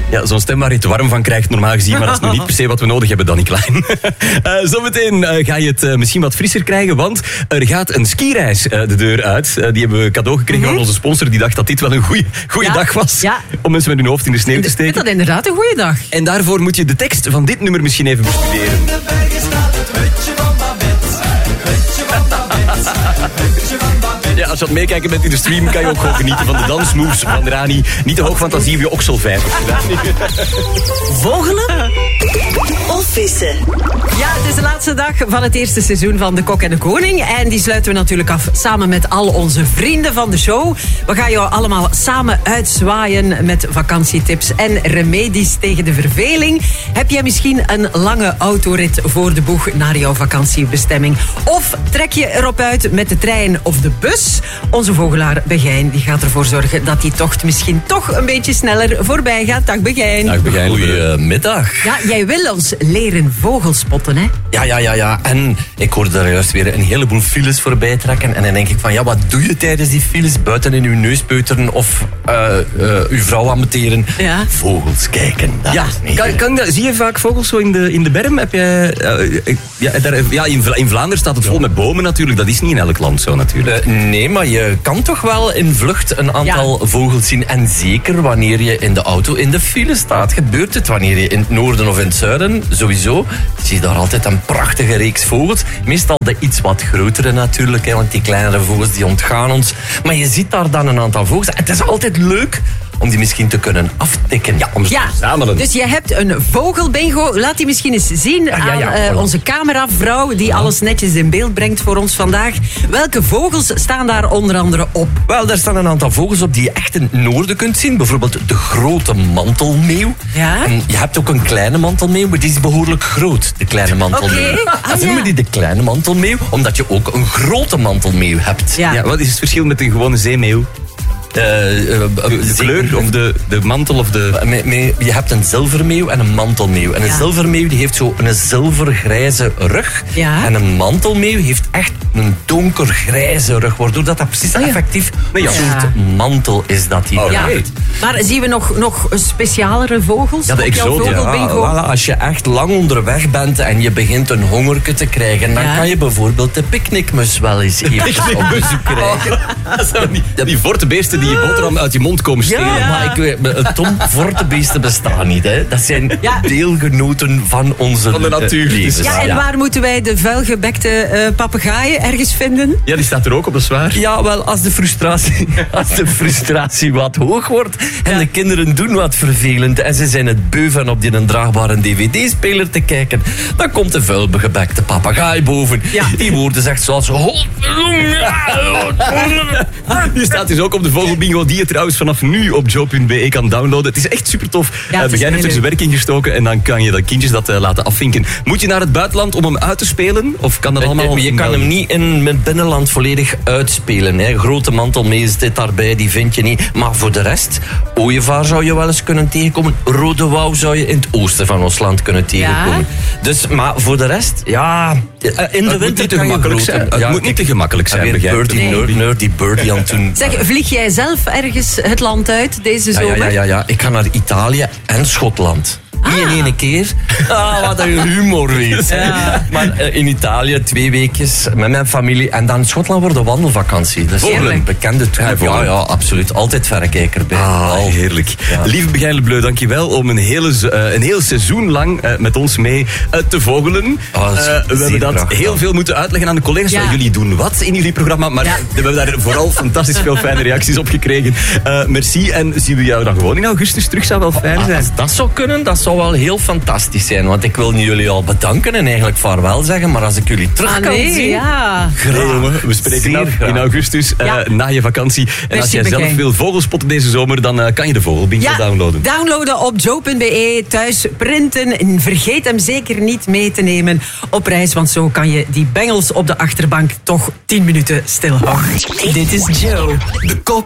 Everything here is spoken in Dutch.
Ja, zo'n stem waar je het warm van krijgt normaal gezien, maar dat is nog niet per se wat we nodig hebben, Danny Klein. Zometeen ga je het misschien wat frisser krijgen, want er gaat een skireis de deur uit. Die hebben we cadeau gekregen van onze sponsor, die dacht dat dit wel een goede dag was om mensen met hun hoofd in de sneeuw te steken. Dat is inderdaad een goede dag. En daarvoor moet je de tekst van dit nummer misschien even bestuderen. Ja, als je aan het meekijken bent in de stream, kan je ook gewoon genieten van de dansmoves van Rani. Niet te hoog fantasie of je okselvijvers gedaan. Vogelen of vissen? Ja, het is de laatste dag van het eerste seizoen van De Kok en de Koning. En die sluiten we natuurlijk af samen met al onze vrienden van de show. We gaan jou allemaal samen uitzwaaien met vakantietips en remedies tegen de verveling. Heb jij misschien een lange autorit voor de boeg naar jouw vakantiebestemming? Of trek je erop uit met de trein of de bus? Onze vogelaar Begijn die gaat ervoor zorgen dat die tocht misschien toch een beetje sneller voorbij gaat. Dag Begijn. Dag Begijn. Goedemiddag. Ja, jij wil ons leren vogelspotten, hè? Ja. En ik hoorde daar juist weer een heleboel files voorbij trekken. En dan denk ik van, ja, wat doe je tijdens die files? Buiten in uw neus peuteren of uw vrouw amateren? Ja. Vogels kijken. Zie je vaak vogels zo in de berm? Heb je, in Vlaanderen staat het vol met bomen natuurlijk. Dat is niet in elk land zo natuurlijk. Nee, maar je kan toch wel in vlucht een aantal vogels zien. En zeker wanneer je in de auto in de file staat. Gebeurt het wanneer je in het noorden of in het zuiden, sowieso, zie je daar altijd een prachtige reeks vogels. Meestal de iets wat grotere natuurlijk, hè, want die kleinere vogels die ontgaan ons. Maar je ziet daar dan een aantal vogels. Het is altijd leuk om die misschien te kunnen aftikken. Ja, om ze te verzamelen. Dus je hebt een vogelbingo. Laat die misschien eens zien aan onze cameravrouw die alles netjes in beeld brengt voor ons vandaag. Welke vogels staan daar onder andere op? Wel, daar staan een aantal vogels op die je echt in het noorden kunt zien. Bijvoorbeeld de grote mantelmeeuw. Ja? En je hebt ook een kleine mantelmeeuw, maar die is behoorlijk groot, de kleine mantelmeeuw. En noemen die de kleine mantelmeeuw, omdat je ook een grote mantelmeeuw hebt. Ja, wat is het verschil met een gewone zeemeeuw? De kleur of de mantel of de... Je hebt een zilvermeeuw en een mantelmeeuw. En een zilvermeeuw die heeft zo een zilvergrijze rug. Ja. En een mantelmeeuw heeft echt een donkergrijze rug. Waardoor dat precies effectief een soort mantel is dat hij heeft. Maar zien we nog specialere vogels? Ja, de exoten. Als je echt lang onderweg bent en je begint een hongerke te krijgen, dan kan je bijvoorbeeld de picknickmus wel eens even op bezoek krijgen. Die vortenbeesten die je boterham uit je mond komen stelen. Ja, maar Tom, vortenbeesten bestaan niet. Hè. Dat zijn deelgenoten van onze van de natuur. levens. Ja, en waar moeten wij de vuilgebekte papegaaien ergens vinden? Ja, die staat er ook op, dat is waar. Ja, wel, als de frustratie wat hoog wordt en de kinderen doen wat vervelend en ze zijn het beu van op die draagbare dvd-speler te kijken, dan komt de vuilgebekte papegaai boven. Ja. Die woorden zegt zoals... Die staat dus ook op de vogelbingo, die je trouwens vanaf nu op joe.be kan downloaden. Het is echt super tof. Begijn heeft er zijn werk in gestoken en dan kan je de kindjes dat laten afvinken. Moet je naar het buitenland om hem uit te spelen? Of kan dat allemaal... Je kan hem niet in het binnenland volledig uitspelen. Hè. Grote mantelmeeuw zit daarbij, die vind je niet. Maar voor de rest, ooievaar zou je wel eens kunnen tegenkomen. Rode wouw zou je in het oosten van ons land kunnen tegenkomen. Ja. Dus, maar voor de rest, in de winter kan je grote... Het moet niet te gemakkelijk zijn. Die birdie aan toen... Zeg, vlieg jij zelf ergens het land uit deze zomer? Ja. Ik ga naar Italië en Schotland. Niet in één keer. Wat een humor weet. Ja. Maar in Italië 2 weekjes met mijn familie. En dan in Schotland wordt een wandelvakantie. Dat is een bekende tour. Ja, absoluut. Altijd verrekijker bij. Heerlijk. Ja. Lieve Begijn Le Bleu, dankjewel om een heel seizoen lang met ons mee te vogelen. We hebben dat heel veel moeten uitleggen aan de collega's. Ja. Jullie doen wat in jullie programma. Maar we hebben daar vooral fantastisch veel fijne reacties op gekregen. Merci. En zien we jou dan gewoon in augustus terug? Zou wel fijn zijn. Als dat zou kunnen, dat zou wel heel fantastisch zijn. Want ik wil jullie al bedanken en eigenlijk vaarwel zeggen. Maar als ik jullie terug kan zien... Ja. Graag. We spreken af in augustus na je vakantie. En merci, als jij zelf wil vogelspotten deze zomer, dan kan je de vogelbingo downloaden. Downloaden op joe.be, thuis printen. En vergeet hem zeker niet mee te nemen op reis. Want zo kan je die bengels op de achterbank toch 10 minuten stilhouden. Dit is Joe. De Kok